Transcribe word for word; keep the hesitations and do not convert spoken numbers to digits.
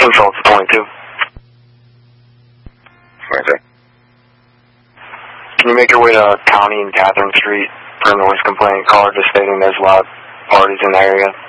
Control to twenty-two. Okay. Can you make your way to County and Catherine Street for a noise complaint? Caller just stating there's a lot of parties in the area.